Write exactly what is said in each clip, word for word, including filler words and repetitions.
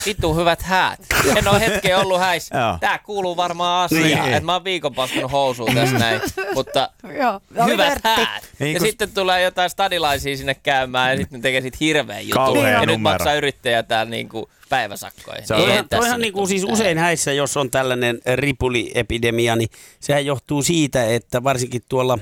Vitu hyvät häät. En ole hetkeä ollut häissä. Tää kuuluu varmaan asiaan, niin. Että mä oon viikon paskanut housuun tässä näin. Mutta Joo, hyvät häät. Niin, ja kun... sitten tulee jotain stadilaisia sinne käymään ja sitten ne tekee sit hirveän jutun. Ja numero. Nyt maksaa yrittäjä täällä niinku päiväsakkoja. Se on niin, toihan niinku siis usein häissä, jos on tällainen ripuliepidemia, niin sehän johtuu siitä, että varsinkin tuolla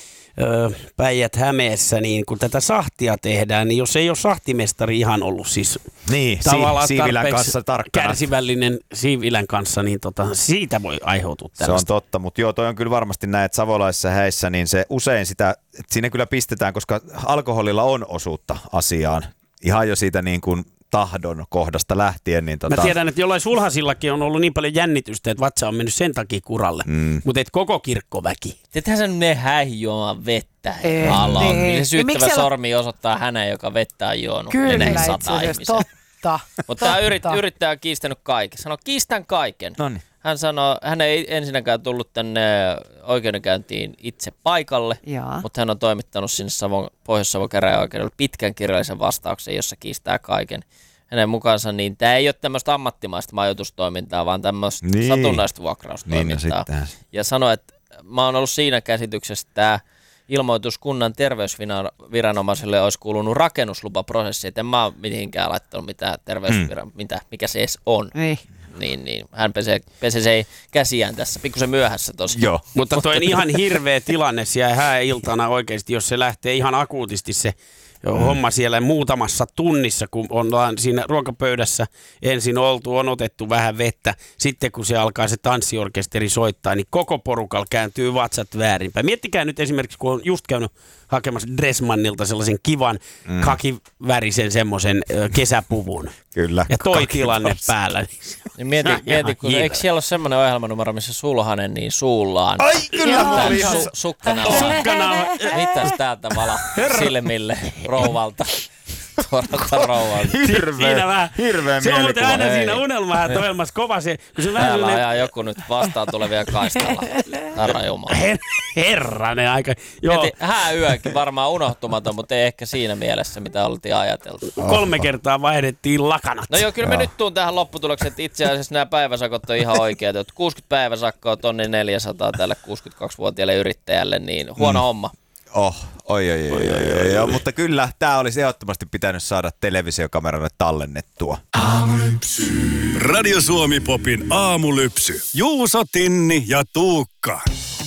Öö, Päijät-Hämeessä, niin kun tätä sahtia tehdään, niin jos ei ole sahtimestari ihan ollut siis niin, tavallaan si- siivilän kanssa tarkkana. Kärsivällinen siivilän kanssa, niin tota, siitä voi aiheutua tällaista. Se on totta, mutta joo, toi on kyllä varmasti näin, että savolaisissa häissä, niin se usein sitä, siinä kyllä pistetään, koska alkoholilla on osuutta asiaan. Ihan jo siitä niin kuin tahdon kohdasta lähtien. Niin tota... Mä tiedän, että jollain sulhasillakin on ollut niin paljon jännitystä, että vatsa on mennyt sen takia kuralle. Mm. Mutta et koko kirkkoväki. Teethän sen ne häihin juomaan vettä. Aloon. Niin se syyttävä siellä... sormi osoittaa häneen, joka vettä on juonut. Kyllä, itse asiassa totta. Mutta tämä yrit, yrittäjä on kiistänyt kaiken. Sanoo, kiistän kaiken. Noniin. Hän sanoo, hän ei ensinnäkään tullut tänne oikeudenkäyntiin itse paikalle, Jaa. mutta hän on toimittanut sinne Savon, Pohjois-Savon käräjäoikeudelle pitkän kirjallisen vastauksen, jossa kiistää kaiken. Hänen mukaansa niin tämä ei ole tämmöistä ammattimaista majoitustoimintaa, vaan tämmöistä niin. satunnaista vuokraustoimintaa. Niin, ja sanoi, että mä oon ollut siinä käsityksessä, että tämä ilmoitus kunnan terveysviranomaiselle olisi kuulunut rakennuslupaprosessi, että en mä ole mihinkään laittanut mitään terveysviranomaiselle, hmm. mitä, mikä se edes on. Ei. Niin, niin. Hän pesee, pesee käsiään tässä, pikkusen myöhässä tosiaan. Joo, mutta toi on ihan hirveä tilanne siellä hääiltana oikeasti, jos se lähtee ihan akuutisti se mm. homma siellä muutamassa tunnissa, kun ollaan siinä ruokapöydässä ensin oltu, on otettu vähän vettä. Sitten kun se alkaa se tanssiorkesteri soittaa, niin koko porukalla kääntyy vatsat väärinpäin. Miettikää nyt esimerkiksi, kun on just käynyt hakemassa Dressmannilta sellaisen kivan mm. kakivärisen semmoisen ö, kesäpuvun. Kyllä. Ja toi tilanne päällä. Niin mieti, mieti kun eikö siellä ole semmoinen ohjelmanumero, missä sulhanen niin suullaan. Ai kyllä! Su, sukkana on. Sukkana on. Mitäs täältä vala silmille rouvalta? Tuoralta rouvalta. Hirveä, hirveä se on muuten aina siinä unelmahäät ohjelmassa kova se. Kun se täällä vähän ajaa joku nyt vastaan tulevia kaistalla. Herra Jumala. Her, herranen aika. Joo. Mieti, hääyökin varmaan unohtumaton, mutta ei ehkä siinä mielessä, mitä oltiin ajateltu. Kolme kertaa vaihdettiin lakanat. No joo, kyllä me joo. nyt tuun tähän lopputulokseen, että itse asiassa nämä päiväsakot on ihan oikeat. kuusikymmentä päiväsakkoa, tonni neljäsataa tälle kuusikymmentäkaksivuotiaalle yrittäjälle, niin huono mm. homma. Oh, oi, oi, oi, oi, oi, oi. Mutta kyllä, tämä olisi ehdottomasti pitänyt saada televisiokameralle tallennettua. Aamulypsy. Radio Suomi Popin aamulypsy. Juuso, Tinni ja Tuukka.